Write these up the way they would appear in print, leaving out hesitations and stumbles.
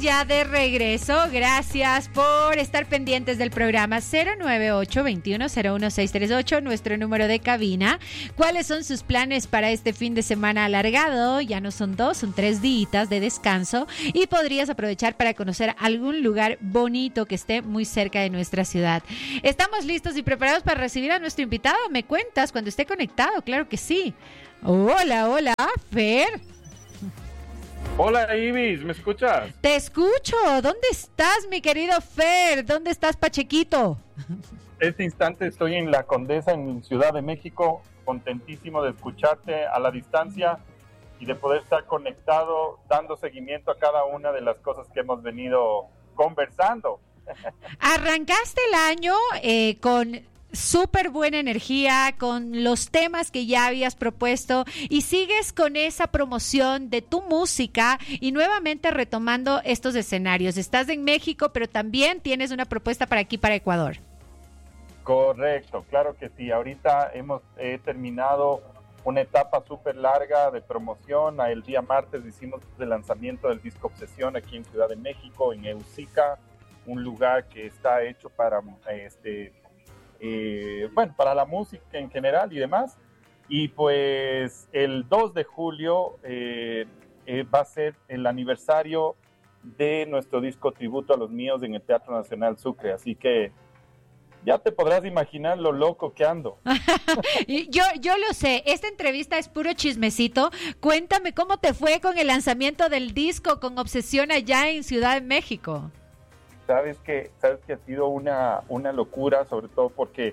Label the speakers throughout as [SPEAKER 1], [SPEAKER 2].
[SPEAKER 1] ya de regreso. Gracias por estar pendientes del programa. 098-2101-638, nuestro número de cabina. ¿Cuáles son sus planes para este fin de semana alargado? Ya no son 2, son 3 días de descanso y podrías aprovechar para conocer algún lugar bonito que esté muy cerca de nuestra ciudad. ¿Estamos listos y preparados para recibir a nuestro invitado? ¿Me cuentas cuando esté conectado? Claro que sí. Hola, Fer.
[SPEAKER 2] Hola, Ibis, ¿me escuchas?
[SPEAKER 1] Te escucho. ¿Dónde estás, mi querido Fer? ¿Dónde estás, Pachequito?
[SPEAKER 2] Este instante estoy en La Condesa, en Ciudad de México, contentísimo de escucharte a la distancia y de poder estar conectado, dando seguimiento a cada una de las cosas que hemos venido conversando.
[SPEAKER 1] Arrancaste el año con súper buena energía, con los temas que ya habías propuesto y sigues con esa promoción de tu música y nuevamente retomando estos escenarios. Estás en México, pero también tienes una propuesta para aquí, para Ecuador.
[SPEAKER 2] Correcto, claro que sí. Ahorita he terminado una etapa súper larga de promoción. El día martes hicimos el lanzamiento del disco Obsesión aquí en Ciudad de México, en Eusica, un lugar que está hecho para para la música en general y demás. Y pues el 2 de julio va a ser el aniversario de nuestro disco Tributo a los Míos en el Teatro Nacional Sucre, así que ya te podrás imaginar lo loco que ando.
[SPEAKER 1] Yo lo sé, esta entrevista es puro chismecito. Cuéntame cómo te fue con el lanzamiento del disco con Obsesión allá en Ciudad de México.
[SPEAKER 2] Sabes que ha sido una locura, sobre todo porque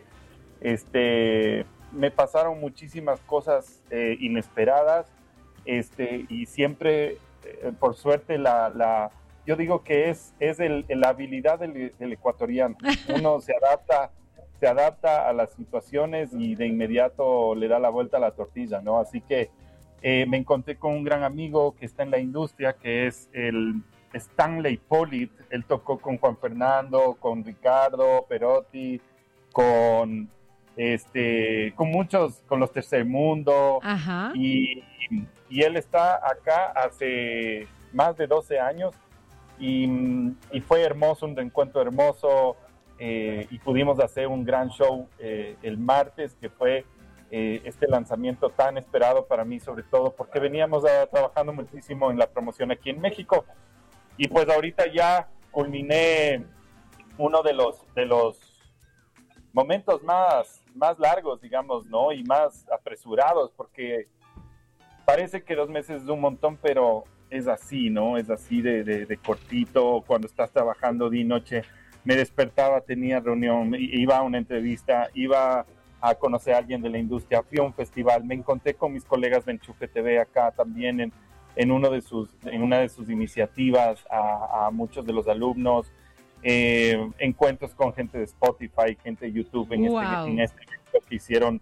[SPEAKER 2] me pasaron muchísimas cosas inesperadas, y siempre, por suerte, yo digo que es la habilidad del ecuatoriano. Uno se adapta a las situaciones y de inmediato le da la vuelta a la tortilla, ¿no? Así que me encontré con un gran amigo que está en la industria, que es el Stanley Polit. Él tocó con Juan Fernando, con Ricardo Perotti, con muchos, con los Tercer Mundo.
[SPEAKER 1] Ajá.
[SPEAKER 2] Y él está acá hace más de 12 años y fue hermoso, un reencuentro hermoso, y pudimos hacer un gran show el martes, que fue este lanzamiento tan esperado para mí, sobre todo porque veníamos trabajando muchísimo en la promoción aquí en México. Y pues ahorita ya culminé uno de los momentos más largos, digamos, ¿no? Y más apresurados, porque parece que 2 meses es un montón, pero es así, ¿no? Es así de cortito. Cuando estás trabajando día y noche, me despertaba, tenía reunión, iba a una entrevista, iba a conocer a alguien de la industria, fui a un festival, me encontré con mis colegas de Enchufe TV acá también en una de sus iniciativas, a muchos de los alumnos, encuentros con gente de Spotify, gente de YouTube en este evento que hicieron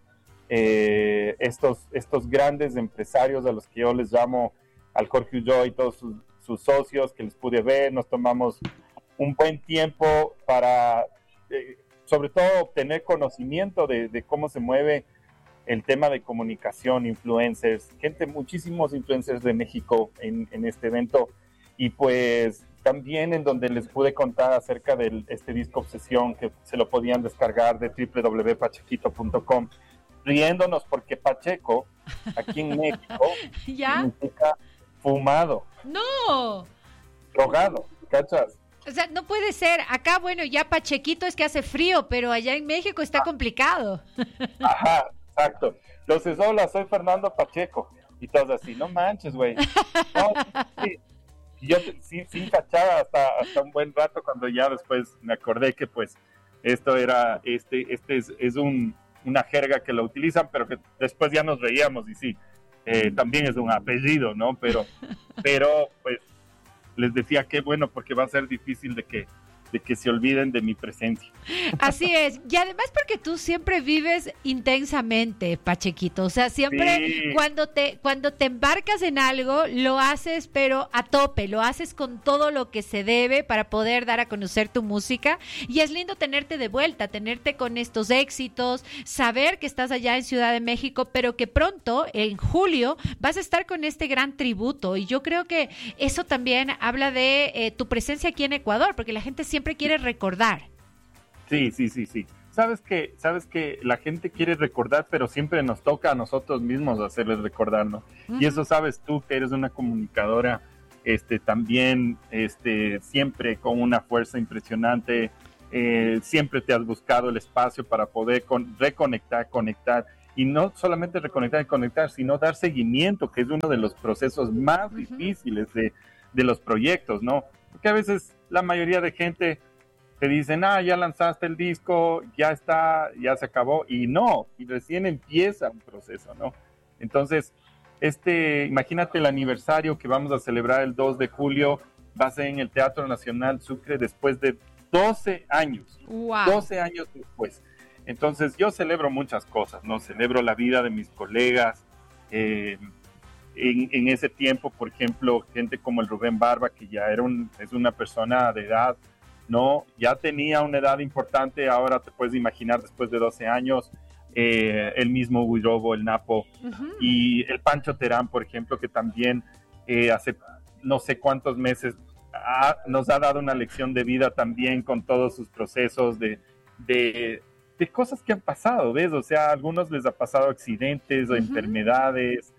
[SPEAKER 2] estos grandes empresarios a los que yo les llamo, al Jorge Ulloa y todos sus socios, que les pude ver. Nos tomamos un buen tiempo para sobre todo obtener conocimiento de cómo se mueve el tema de comunicación, influencers, muchísimos influencers de México en este evento, y pues también en donde les pude contar acerca de este disco Obsesión, que se lo podían descargar de www.pachequito.com, riéndonos porque Pacheco, aquí en México, significa fumado.
[SPEAKER 1] ¡No!
[SPEAKER 2] Drogado, ¿cachas?
[SPEAKER 1] O sea, no puede ser. Acá, bueno, ya Pachequito es que hace frío, pero allá en México está complicado.
[SPEAKER 2] Ajá, exacto. Entonces, hola, soy Fernando Pacheco. Y todos así, no manches, güey. No, sí. Y yo sí cachaba hasta un buen rato, cuando ya después me acordé que pues esto era, es una jerga que lo utilizan, pero que después ya nos reíamos, y sí, también es un apellido, ¿no? Pero pues les decía que bueno, porque va a ser difícil de que de que se olviden de mi presencia.
[SPEAKER 1] Así es, y además porque tú siempre vives intensamente, Pachequito, o sea, siempre
[SPEAKER 2] Sí.
[SPEAKER 1] cuando te embarcas en algo, lo haces pero a tope, lo haces con todo lo que se debe para poder dar a conocer tu música, y es lindo tenerte de vuelta, tenerte con estos éxitos, saber que estás allá en Ciudad de México, pero que pronto, en julio, vas a estar con este gran tributo, y yo creo que eso también habla de tu presencia aquí en Ecuador, porque la gente siempre quiere recordar.
[SPEAKER 2] Sí. Sabes que la gente quiere recordar, pero siempre nos toca a nosotros mismos hacerles recordar, ¿no? Y eso sabes tú, que eres una comunicadora, también, siempre con una fuerza impresionante, siempre te has buscado el espacio para poder reconectar, conectar, y no solamente reconectar y conectar, sino dar seguimiento, que es uno de los procesos más difíciles de los proyectos, ¿no? Porque a veces la mayoría de gente te dicen, ya lanzaste el disco, ya está, ya se acabó, y no, y recién empieza un proceso, ¿no? Entonces, imagínate el aniversario que vamos a celebrar el 2 de julio, va a ser en el Teatro Nacional Sucre después de 12 años,
[SPEAKER 1] Wow.
[SPEAKER 2] 12 años después. Entonces, yo celebro muchas cosas, ¿no? Celebro la vida de mis colegas, en ese tiempo, por ejemplo, gente como el Rubén Barba, que ya es una persona de edad, ¿no? Ya tenía una edad importante, ahora te puedes imaginar después de 12 años, el mismo Huirobo, el Napo, y el Pancho Terán, por ejemplo, que también hace no sé cuántos meses nos ha dado una lección de vida también con todos sus procesos de cosas que han pasado, ¿ves? O sea, a algunos les ha pasado accidentes o enfermedades,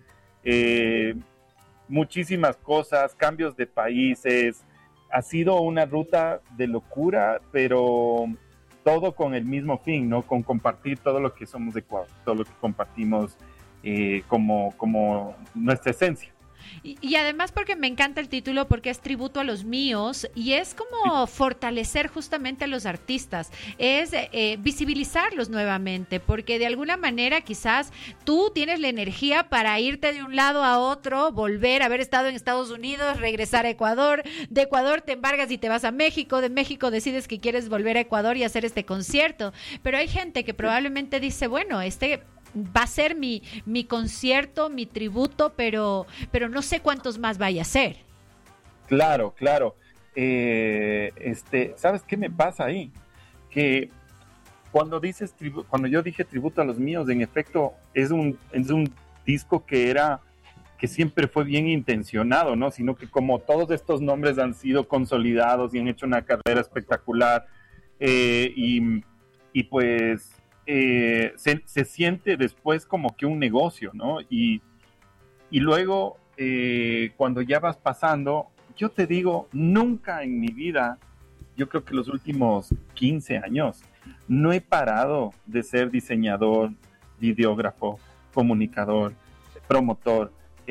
[SPEAKER 2] muchísimas cosas, cambios de países. Ha sido una ruta de locura, pero todo con el mismo fin, ¿no? Con compartir todo lo que somos de Ecuador, todo lo que compartimos como nuestra esencia.
[SPEAKER 1] Y además porque me encanta el título, porque es tributo a los míos y es como fortalecer justamente a los artistas, es visibilizarlos nuevamente, porque de alguna manera quizás tú tienes la energía para irte de un lado a otro, volver a haber estado en Estados Unidos, regresar a Ecuador, de Ecuador te embargas y te vas a México, de México decides que quieres volver a Ecuador y hacer este concierto, pero hay gente que probablemente dice, bueno, va a ser mi concierto, mi tributo, pero no sé cuántos más vaya a ser.
[SPEAKER 2] Claro. ¿Sabes qué me pasa ahí? Que cuando yo dije tributo a los míos, en efecto, es un disco que siempre fue bien intencionado, ¿no? Sino que como todos estos nombres han sido consolidados y han hecho una carrera espectacular, y pues se siente después como que un negocio, ¿no? Y luego, cuando ya vas pasando, yo te digo, nunca en mi vida, yo creo que los últimos 15 años, no he parado de ser diseñador, videógrafo, comunicador, promotor,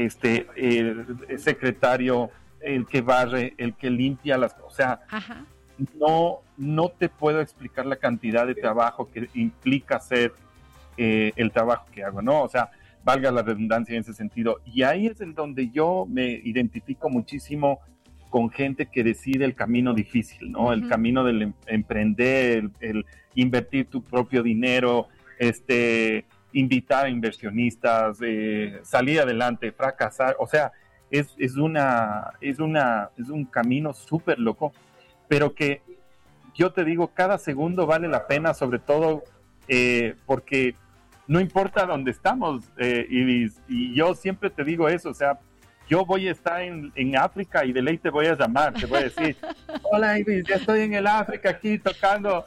[SPEAKER 2] secretario, el que barre, el que limpia las cosas. O sea,
[SPEAKER 1] Ajá.
[SPEAKER 2] No te puedo explicar la cantidad de trabajo que implica hacer el trabajo que hago, ¿no? O sea, valga la redundancia en ese sentido. Y ahí es en donde yo me identifico muchísimo con gente que decide el camino difícil, ¿no? El camino del emprender, el invertir tu propio dinero, invitar a inversionistas, salir adelante, fracasar. O sea, es un camino súper loco, pero que yo te digo, cada segundo vale la pena, sobre todo porque no importa dónde estamos, Ibis, y yo siempre te digo eso, o sea, yo voy a estar en África y de ley te voy a llamar, te voy a decir, hola Ibis, ya estoy en el África aquí tocando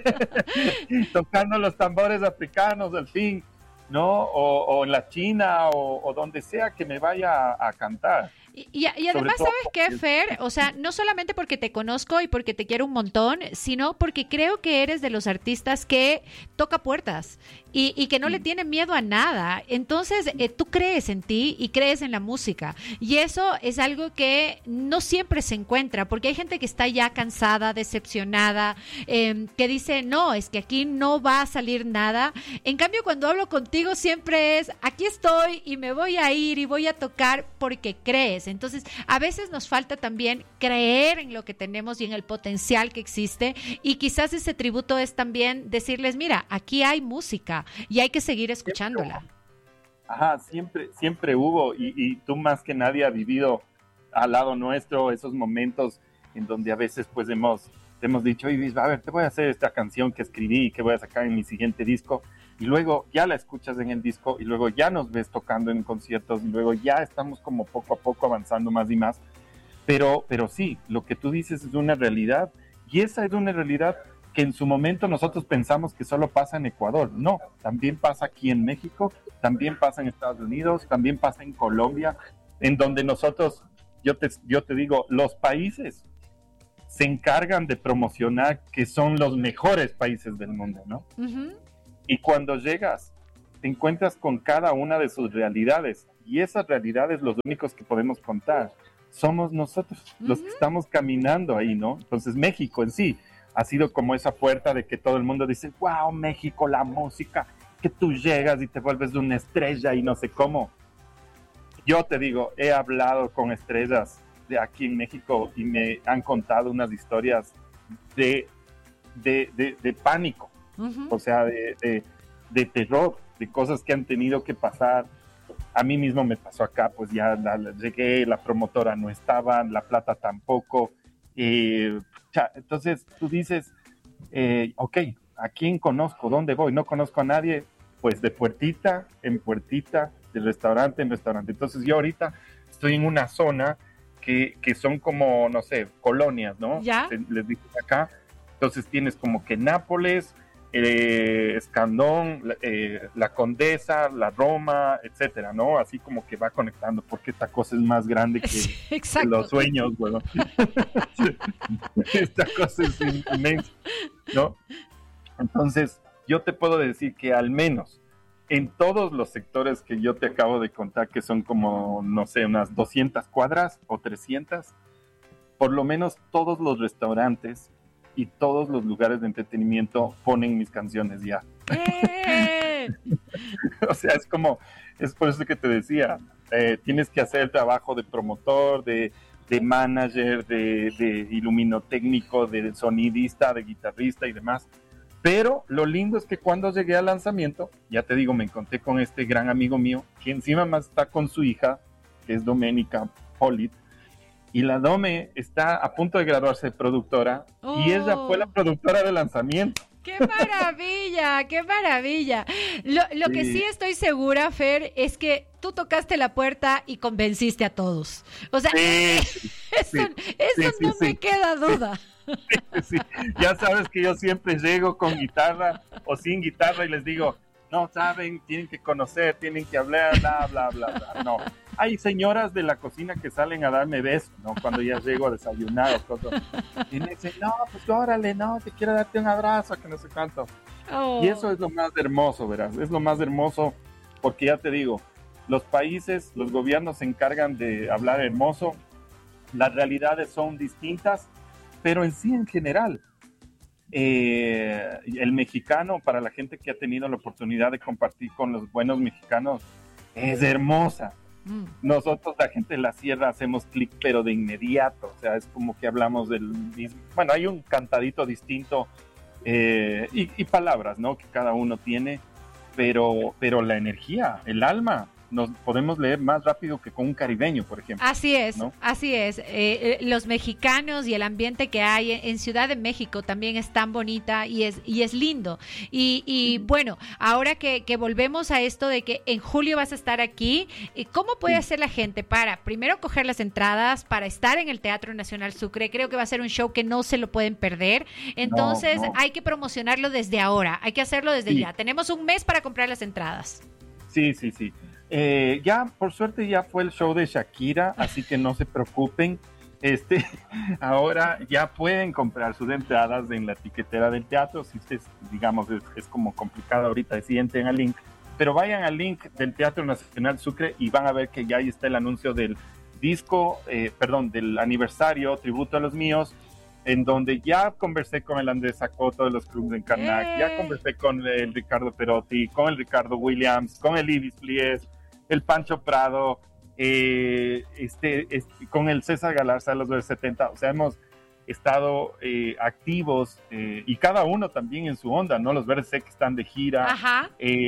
[SPEAKER 2] los tambores africanos, al fin, ¿no? O en la China o donde sea que me vaya a cantar.
[SPEAKER 1] Y además, ¿sabes qué, Fer? O sea, no solamente porque te conozco y porque te quiero un montón, sino porque creo que eres de los artistas que toca puertas y que no le tiene miedo a nada. Entonces, tú crees en ti y crees en la música. Y eso es algo que no siempre se encuentra, porque hay gente que está ya cansada, decepcionada, que dice, no, es que aquí no va a salir nada. En cambio, cuando hablo contigo siempre es, aquí estoy y me voy a ir y voy a tocar porque crees. interese. Entonces, a veces nos falta también creer en lo que tenemos y en el potencial que existe, y quizás ese tributo es también decirles, mira, aquí hay música y hay que seguir escuchándola.
[SPEAKER 2] Ajá, siempre hubo, y tú más que nadie has vivido al lado nuestro esos momentos en donde a veces pues hemos dicho, oye, a ver, te voy a hacer esta canción que escribí y que voy a sacar en mi siguiente disco, y luego ya la escuchas en el disco, y luego ya nos ves tocando en conciertos, y luego ya estamos como poco a poco avanzando más y más, pero sí, lo que tú dices es una realidad, y esa es una realidad que en su momento nosotros pensamos que solo pasa en Ecuador. No, también pasa aquí en México, también pasa en Estados Unidos, también pasa en Colombia, en donde nosotros, yo te digo, los países se encargan de promocionar que son los mejores países del mundo, ¿no?
[SPEAKER 1] Uh-huh.
[SPEAKER 2] Y cuando llegas, te encuentras con cada una de sus realidades, y esas realidades los únicos que podemos contar somos nosotros, los que estamos caminando ahí, ¿no? Entonces México en sí ha sido como esa puerta de que todo el mundo dice, wow, México, la música, que tú llegas y te vuelves una estrella y no sé cómo. Yo te digo, he hablado con estrellas de aquí en México y me han contado unas historias de pánico,
[SPEAKER 1] Uh-huh.
[SPEAKER 2] o sea, de terror, de cosas que han tenido que pasar. A mí mismo me pasó acá, pues ya llegué, la promotora no estaba, la plata tampoco. Entonces tú dices, ok, ¿a quién conozco? ¿Dónde voy? No conozco a nadie, pues de puertita en puertita, de restaurante en restaurante. Entonces yo ahorita estoy en una zona que son como, no sé, colonias, ¿no?
[SPEAKER 1] ¿Ya?
[SPEAKER 2] Les dicen acá. Entonces tienes como que Nápoles, Escandón, la Condesa, la Roma, etcétera, ¿no? Así como que va conectando, porque esta cosa es más grande que los sueños, bueno. Esta cosa es inmensa, ¿no? Entonces, yo te puedo decir que al menos en todos los sectores que yo te acabo de contar, que son como, no sé, unas 200 cuadras o 300, por lo menos todos los restaurantes y todos los lugares de entretenimiento ponen mis canciones ya. O sea, es por eso que te decía, tienes que hacer el trabajo de promotor, de manager, de iluminotécnico, de sonidista, de guitarrista y demás. Pero lo lindo es que cuando llegué al lanzamiento, ya te digo, me encontré con este gran amigo mío, que encima más está con su hija, que es Doménica Polit, y la Dome está a punto de graduarse de productora, y ella fue la productora de lanzamiento.
[SPEAKER 1] ¡Qué maravilla! ¡Qué maravilla! Lo que sí estoy segura, Fer, es que tú tocaste la puerta y convenciste a todos. O sea, eso no me queda duda.
[SPEAKER 2] Sí. Ya sabes que yo siempre llego con guitarra o sin guitarra y les digo, no, saben, tienen que conocer, tienen que hablar, bla, bla, bla, bla. No, hay señoras de la cocina que salen a darme besos, ¿no? Cuando ya llego a desayunar o cosas. Y me dicen, no, pues órale, no, te quiero darte un abrazo, que no sé cuánto. Y eso es lo más hermoso, verás, es lo más hermoso, porque ya te digo, los países, los gobiernos se encargan de hablar hermoso, las realidades son distintas, pero en sí, en general, el mexicano, para la gente que ha tenido la oportunidad de compartir con los buenos mexicanos, es hermosa. Nosotros, la gente de la sierra, hacemos clic, pero de inmediato. O sea, es como que hablamos del mismo. Bueno, hay un cantadito distinto y palabras, ¿no? Que cada uno tiene, pero la energía, el alma, nos podemos leer más rápido que con un caribeño, por ejemplo.
[SPEAKER 1] Así es,
[SPEAKER 2] ¿no?
[SPEAKER 1] Así es. Los mexicanos y el ambiente que hay en Ciudad de México también es tan bonita y es lindo. Y bueno, ahora que volvemos a esto de que en julio vas a estar aquí, ¿cómo puede hacer la gente para, primero, coger las entradas, para estar en el Teatro Nacional Sucre? Creo que va a ser un show que no se lo pueden perder. Entonces, hay que promocionarlo desde ahora, hay que hacerlo desde ya. Tenemos un mes para comprar las entradas.
[SPEAKER 2] Sí. Ya, por suerte, ya fue el show de Shakira, así que no se preocupen. Ahora ya pueden comprar sus entradas en la tiquetera del teatro. Si ustedes, digamos, es como complicado ahorita, si entren al link, pero vayan al link del Teatro Nacional Sucre y van a ver que ya ahí está el anuncio del disco, del aniversario, tributo a los míos, en donde ya conversé con el Andrés Acoto de los Clubs en Karnak, ya conversé con el Ricardo Perotti, con el Ricardo Williams, con el Ibis Plies, el Pancho Prado, con el César Galarza de los Verdes 70, o sea, hemos estado activos y cada uno también en su onda, ¿no? Los Verdes sé que están de gira.
[SPEAKER 1] Ajá.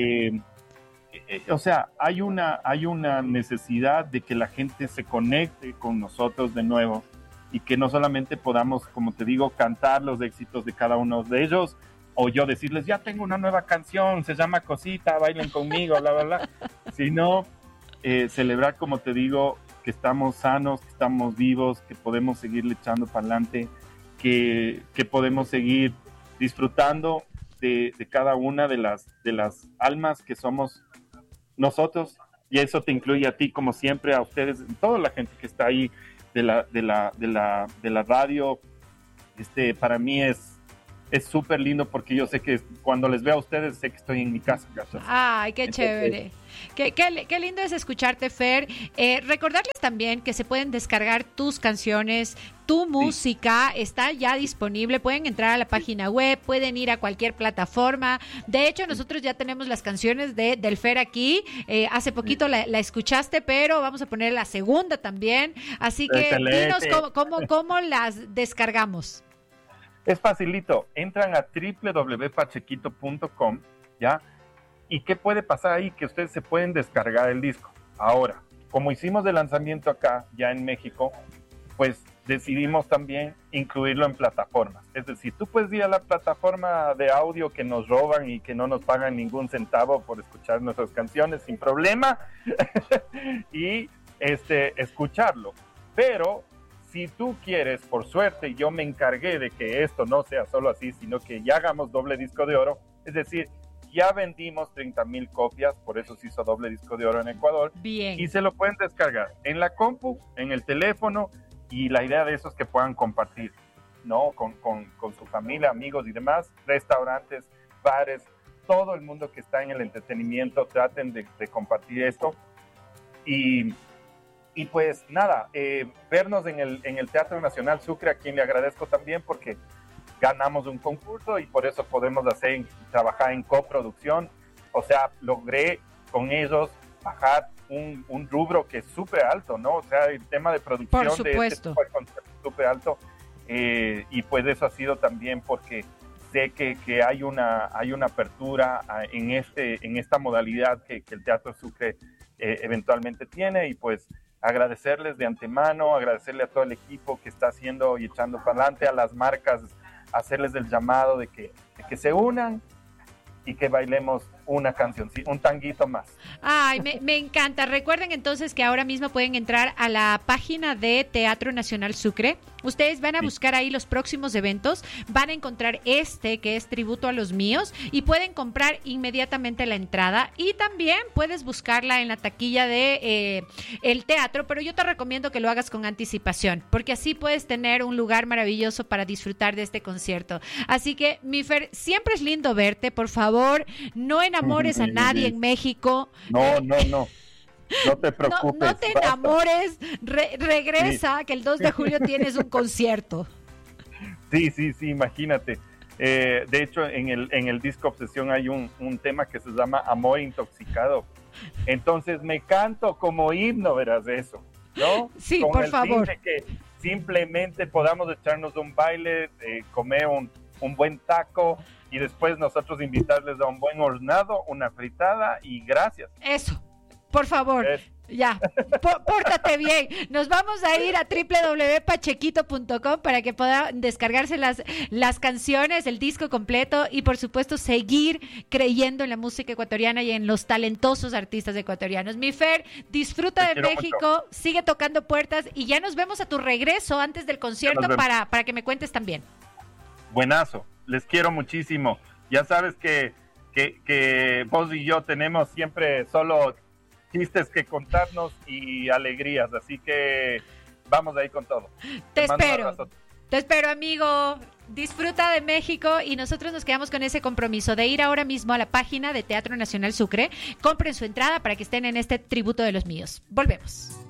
[SPEAKER 2] O sea, hay una necesidad de que la gente se conecte con nosotros de nuevo y que no solamente podamos, como te digo, cantar los éxitos de cada uno de ellos, o yo decirles, ya tengo una nueva canción, se llama Cosita, bailen conmigo, bla, bla, bla, sino celebrar, como te digo, que estamos sanos, que estamos vivos, que podemos seguir echando para adelante, que podemos seguir disfrutando de cada una de las almas que somos nosotros, y eso te incluye a ti, como siempre, a ustedes, toda la gente que está ahí de la radio. Para mí es súper lindo porque yo sé que cuando les veo a ustedes sé que estoy en mi casa.
[SPEAKER 1] Ay, qué chévere. Qué lindo es escucharte, Fer. Recordarles también que se pueden descargar tus canciones, tu música, está ya disponible. Pueden entrar a la página web, pueden ir a cualquier plataforma. De hecho, nosotros ya tenemos las canciones del Fer aquí. Hace poquito la escuchaste, pero vamos a poner la segunda también. Así que
[SPEAKER 2] excelente.
[SPEAKER 1] Dinos cómo las descargamos.
[SPEAKER 2] Es facilito, entran a www.pachequito.com, ¿ya? ¿Y qué puede pasar ahí? Que ustedes se pueden descargar el disco. Ahora, como hicimos el lanzamiento acá, ya en México, pues decidimos también incluirlo en plataformas. Es decir, tú puedes ir a la plataforma de audio que nos roban y que no nos pagan ningún centavo por escuchar nuestras canciones sin problema y escucharlo. Pero si tú quieres, por suerte, yo me encargué de que esto no sea solo así, sino que ya hagamos doble disco de oro. Es decir, ya vendimos 30,000 copias, por eso se hizo doble disco de oro en Ecuador.
[SPEAKER 1] Bien.
[SPEAKER 2] Y se lo pueden descargar en la compu, en el teléfono, y la idea de eso es que puedan compartir, ¿no? Con su familia, amigos y demás, restaurantes, bares, todo el mundo que está en el entretenimiento, traten de compartir esto. Y pues nada, vernos en el Teatro Nacional Sucre, a quien le agradezco también porque ganamos un concurso y por eso podemos trabajar en coproducción. O sea, logré con ellos bajar un rubro que es súper alto, ¿no? O sea, el tema de producción
[SPEAKER 1] por supuesto.
[SPEAKER 2] de este es súper alto. Y pues eso ha sido también porque sé que hay una apertura en esta modalidad que el Teatro Sucre eventualmente tiene, y pues agradecerles de antemano, agradecerle a todo el equipo que está haciendo y echando para adelante, a las marcas, hacerles el llamado de que se unan y que bailemos una canción, un tanguito más.
[SPEAKER 1] Ay, me encanta. Recuerden entonces que ahora mismo pueden entrar a la página de Teatro Nacional Sucre. Ustedes van a buscar ahí los próximos eventos, van a encontrar que es Tributo a los Míos, y pueden comprar inmediatamente la entrada, y también puedes buscarla en la taquilla de el teatro, pero yo te recomiendo que lo hagas con anticipación, porque así puedes tener un lugar maravilloso para disfrutar de este concierto. Así que, mi Fer, siempre es lindo verte. Por favor, no enamores a nadie en México.
[SPEAKER 2] No. No te preocupes.
[SPEAKER 1] No te enamores. Regresa, que el 2 de julio tienes un concierto.
[SPEAKER 2] Sí, imagínate. De hecho, en el disco Obsesión hay un tema que se llama Amor Intoxicado. Entonces me canto como himno, verás eso, ¿no?
[SPEAKER 1] Sí,
[SPEAKER 2] con
[SPEAKER 1] por
[SPEAKER 2] el
[SPEAKER 1] favor.
[SPEAKER 2] Fin de que simplemente podamos echarnos un baile, comer un buen taco, y después nosotros invitarles a un buen hornado, una fritada, y gracias.
[SPEAKER 1] Eso, por favor. Ya, pórtate bien. Nos vamos a ir a www.pachequito.com para que puedan descargarse las canciones, el disco completo, y por supuesto seguir creyendo en la música ecuatoriana y en los talentosos artistas ecuatorianos. Mi Fer, disfruta de México, mucho. Sigue tocando puertas, y ya nos vemos a tu regreso antes del concierto para que me cuentes también.
[SPEAKER 2] Buenazo, les quiero muchísimo. Ya sabes que vos y yo tenemos siempre solo chistes que contarnos y alegrías, así que vamos ahí con todo.
[SPEAKER 1] Te espero, amigo. Disfruta de México, y nosotros nos quedamos con ese compromiso de ir ahora mismo a la página de Teatro Nacional Sucre. Compren su entrada para que estén en este Tributo de los Míos. Volvemos.